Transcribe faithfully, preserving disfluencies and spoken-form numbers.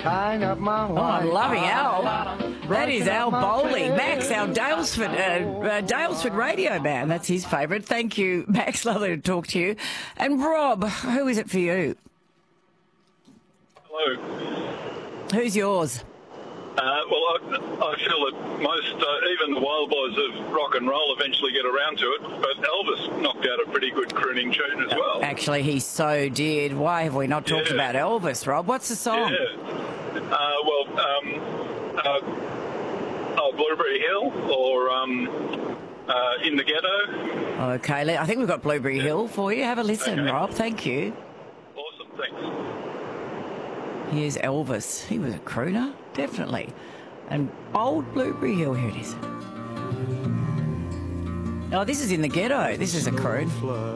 tying up my Oh, I'm loving Al. That is Breaking Al up my Bowley. face. Max, our Dalesford, uh, uh, Dalesford radio man. That's his favourite. Thank you, Max. Lovely to talk to you. And Rob, who is it for you? Hello. Who's yours? Uh, well, I, I feel that most, uh, even the wild boys of rock and roll eventually get around to it, but Elvis knocked out a pretty good crooning tune as well. Actually, he so did. Why have we not talked Yeah. about Elvis, Rob? What's the song? Yeah. Uh, well, um, uh, oh, Blueberry Hill or um, uh, In the Ghetto. Okay, le- I think we've got Blueberry Hill for you. Have a listen, Okay. Rob. Thank you. Awesome, thanks. Here's Elvis. He was a crooner, definitely. And old Blueberry Hill, here it is. Oh, this is In the Ghetto. This is a croon.